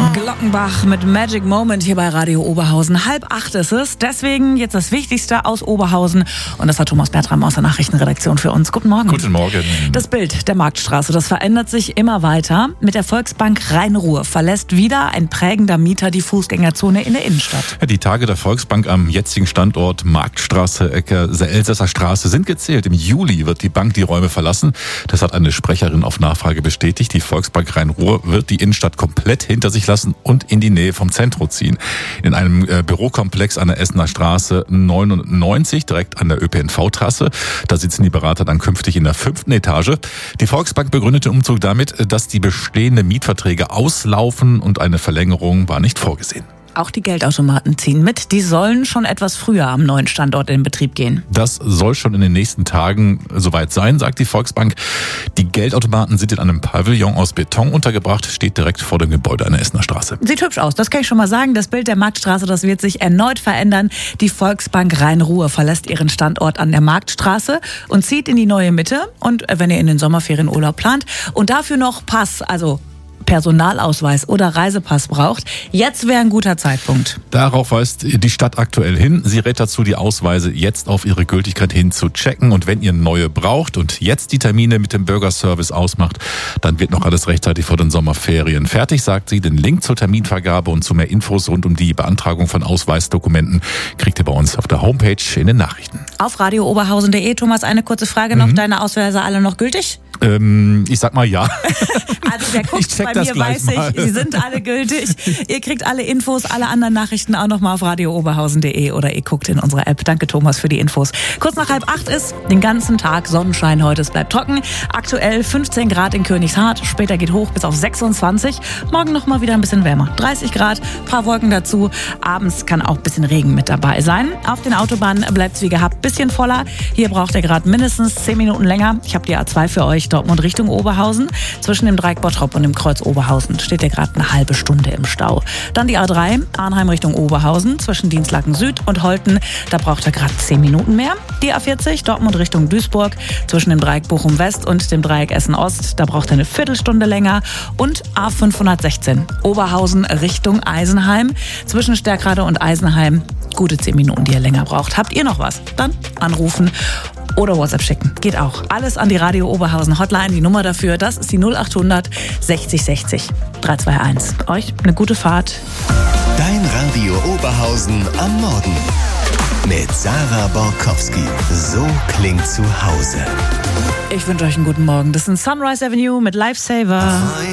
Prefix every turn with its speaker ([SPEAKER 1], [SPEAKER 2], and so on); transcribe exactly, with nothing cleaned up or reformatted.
[SPEAKER 1] Glockenbach mit Magic Moment hier bei Radio Oberhausen. Halb acht ist es, deswegen jetzt das Wichtigste aus Oberhausen. Und das hat Thomas Bertram aus der Nachrichtenredaktion für uns. Guten Morgen.
[SPEAKER 2] Guten Morgen.
[SPEAKER 1] Das Bild der Marktstraße, das verändert sich immer weiter. Mit der Volksbank Rhein-Ruhr verlässt wieder ein prägender Mieter die Fußgängerzone in der Innenstadt.
[SPEAKER 2] Die Tage der Volksbank am jetzigen Standort Marktstraße, Ecke Elsässer Straße sind gezählt. Im Juli wird die Bank die Räume verlassen. Das hat eine Sprecherin auf Nachfrage bestätigt. Die Volksbank Rhein-Ruhr wird die Innenstadt komplett hinter sich lassen und in die Nähe vom Zentrum ziehen. In einem äh, Bürokomplex an der Essener Straße neunundneunzig, direkt an der Ö P N V-Trasse. Da sitzen die Berater dann künftig in der fünften Etage. Die Volksbank begründet den Umzug damit, dass die bestehenden Mietverträge auslaufen und eine Verlängerung war nicht vorgesehen.
[SPEAKER 1] Auch die Geldautomaten ziehen mit. Die sollen schon etwas früher am neuen Standort in Betrieb gehen.
[SPEAKER 2] Das soll schon in den nächsten Tagen soweit sein, sagt die Volksbank. Die Geldautomaten sind in einem Pavillon aus Beton untergebracht, steht direkt vor dem Gebäude an der Essener Straße.
[SPEAKER 1] Sieht hübsch aus, das kann ich schon mal sagen. Das Bild der Marktstraße, das wird sich erneut verändern. Die Volksbank Rhein-Ruhr verlässt ihren Standort an der Marktstraße und zieht in die neue Mitte. Und wenn ihr in den Sommerferien Urlaub plant und dafür noch Pass, also Personalausweis oder Reisepass braucht, jetzt wäre ein guter Zeitpunkt.
[SPEAKER 2] Darauf weist die Stadt aktuell hin. Sie rät dazu, die Ausweise jetzt auf ihre Gültigkeit hin zu checken. Und wenn ihr neue braucht und jetzt die Termine mit dem Bürgerservice ausmacht, dann wird noch alles rechtzeitig vor den Sommerferien fertig, sagt sie. Den Link zur Terminvergabe und zu mehr Infos rund um die Beantragung von Ausweisdokumenten kriegt ihr bei uns auf der Homepage in den Nachrichten.
[SPEAKER 1] Auf radio oberhausen punkt de. Thomas, eine kurze Frage noch. Mhm. Deine Ausweise alle noch gültig?
[SPEAKER 2] Ähm, ich sag mal ja.
[SPEAKER 1] Also wer guckt, bei mir weiß ich, sie sind alle gültig. Ihr kriegt alle Infos, alle anderen Nachrichten auch nochmal auf radio oberhausen punkt de oder ihr guckt in unserer App. Danke Thomas für die Infos. Kurz nach halb acht ist den ganzen Tag Sonnenschein heute, es bleibt trocken. Aktuell fünfzehn Grad in Königshardt, später geht hoch bis auf sechsundzwanzig. Morgen nochmal wieder ein bisschen wärmer, dreißig Grad, paar Wolken dazu. Abends kann auch ein bisschen Regen mit dabei sein. Auf den Autobahnen bleibt es wie gehabt, bisschen voller. Hier braucht ihr gerade mindestens zehn Minuten länger. Ich habe die A zwei für euch. Dortmund Richtung Oberhausen. Zwischen dem Dreieck Bottrop und dem Kreuz Oberhausen steht ihr gerade eine halbe Stunde im Stau. Dann die A drei, Arnheim Richtung Oberhausen, zwischen Dienstlaken Süd und Holten. Da braucht ihr gerade zehn Minuten mehr. Die A vierzig, Dortmund Richtung Duisburg, zwischen dem Dreieck Bochum West und dem Dreieck Essen Ost. Da braucht ihr eine Viertelstunde länger. Und A fünfhundertsechzehn, Oberhausen Richtung Eisenheim, zwischen Stärkrade und Eisenheim. Gute zehn Minuten, die ihr länger braucht. Habt ihr noch was? Dann anrufen oder WhatsApp schicken. Geht auch. Alles an die Radio Oberhausen Hotline. Die Nummer dafür, das ist die null achthundert sechzig sechzig drei zwei eins. Euch eine gute Fahrt.
[SPEAKER 3] Dein Radio Oberhausen am Morgen. Mit Sarah Borkowski. So klingt zu Hause.
[SPEAKER 1] Ich wünsche euch einen guten Morgen. Das ist Sunrise Avenue mit Lifesaver.